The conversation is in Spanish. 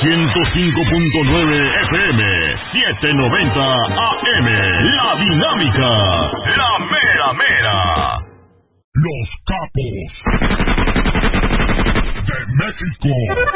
105.9 FM, 790 AM. La Dinámica, la mera mera. Los capos de México.